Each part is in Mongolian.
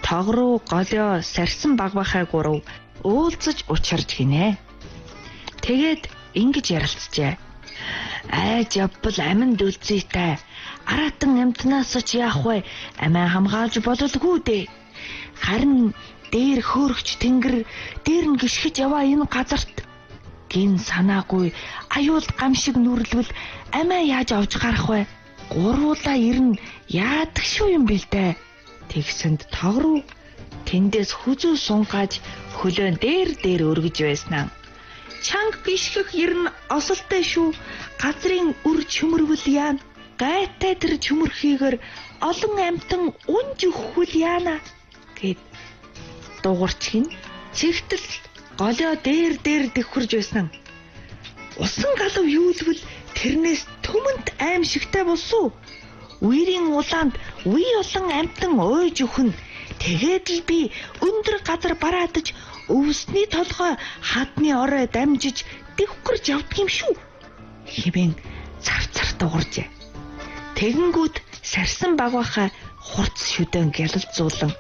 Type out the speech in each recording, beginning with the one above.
тогруу голио сарсан багбахай гурав уулзаж учирж гинэ. Тэгээд ингэж ярилцжээ. Айж явбал аминд үлзийтэй. Аратан амтнаас ч яах вэ? Амиа хамгаалж бололгүй дээ. Харин дээр хөөрөгч тэнгэр дээр нь гიშгэж яваа энэ газарт гин санаагүй аюул гам шиг нүрлвэл амиа яаж авч гарах вэ? Гурвуулаа ирнэ яадаг шүү юм бэлдэ. Тэгсэнд тогруу тэндээс хүзүү сунгааж хөлөөн дээр өргөж байснаа. Чанга гიშгэх ирнэ осолтой шүү. Газрын үр чөмөрвөл яана. Гайтай тэр чөмөрхийгээр олон амтан унж өгвөл яана гэд дуурчгийн цэгтэл голио дээр дэвхэрж байсан. Усан галав юулвал тэрнээс төмөнд аимшигтай болсон. Үерийн улаанд үе олон амтан ойж өхөн. Тэгээд л би өндөр газар бараадаж өвсний толгой хадны орой дамжиж дэвхэрж явдаг юм шүү. Хэмээн цавцар дууржээ. Тэгэнгүүт сарсан багвахаа хурц шүдэн гялалзуулан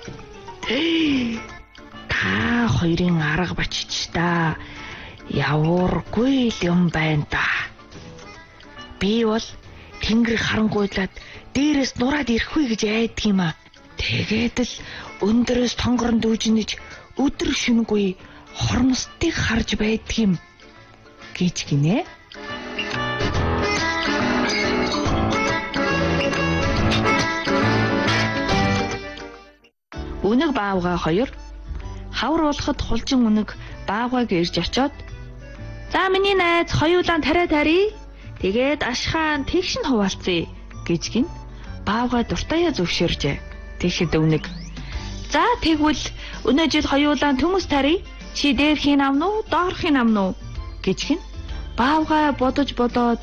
та хоёрын арга бачиж та явуургүй л юм байна да. Би бол тэнгэр харангуйлаад дээрээс нураад ирэхгүй гэж айдаг юм а. Тэгээд л өндөрөөс тонгорон дүүжнэж өдөр шөнөгүй хормостыг харж байдаг юм гэж гинэ. Үнэг баавга хоёр хавар болоход хулжин үнэг баавгаг ирж очоод за миний найз хоёулаа тарай. Тэгээд ашхаан тэгш нь хуваалцъя гэж гин баавга дуртаяа зөвшөөржээ. Тэгэхэд үнэг за тэгвэл өнөө жил хоёулаа төмөс тарий. Чи дээрхийн авна уу, доорхийн авна уу гэж гин баавга бодож бодоод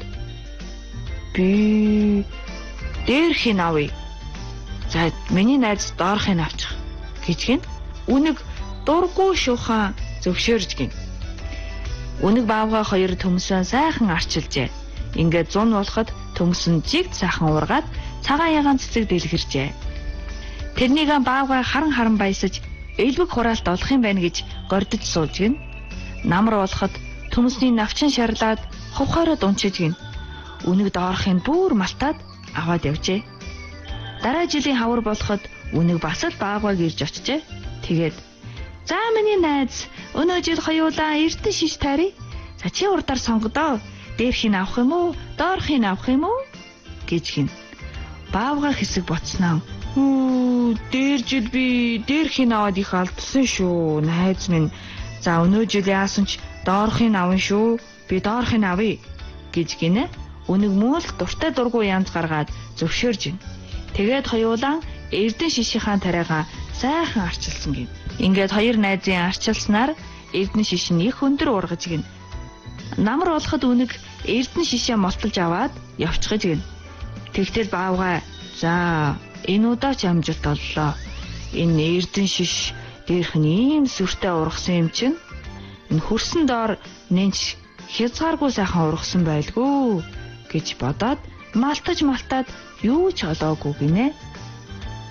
би дээрхийн авъя. За миний найз доорхийн авчих гэж гин үнэг дургүй шуухан зөвшөөрж гин. Үнэг баавга хоёр төмсөн сайхан арчилжээ. Ингээд 100 болоход төмсөн жигд сайхан ургаад цагаан ягаан цэцэг дэлгэржээ. Тэрнийг баавга харан баясаж элбэг хураалт олох юм байна гэж гордож сууж гин. Намар болоход төмсний навчин шарлаад хувхаараад унчиж гин. Үнэг доорхын бүр малтаад аваад явжээ. Дараа жилийн хавар болоход үнэг бас л баавгаг ирж очжээ. Тэгээд за миний найз өнөө жил хоёулаа эрдэн шиш тарий. За чи урдаар сонгодоо. Дээрхийн авах юм уу, доорхийн авах юм уу гэж гин. Баавга хэсэг боцсноо. Дээр жил би дээрхийн аваад их алдсан шүү. Найз минь. За өнөө жил яасан ч доорхийн авна шүү. Би доорхийн авъя гэж гинэ. Үнэг мөн л дуртай дургүй янз гаргаад зөвшөөрж гин. Тэгээд хоёулаа эрдэн шишийнхаа тариагаа сайхан арчилсан гин. Ингээд хоёр найзын арчилснаар эрдэн шиш нь их өндөр ургаж гин. Намар болоход үнэг эрдэн шишээ молтолж аваад явчихж гин. Тэгтэл баавга за энэ удаа ч амжилт оллоо. Энэ эрдэн шиш дээрх нь ийм сүртэй ургасан юм чинь энэ хөрсөн доор нэнч хязгааргүй сайхан ургасан байлгүй гэж бодоод малтаад юу ч олоогүй гинэ.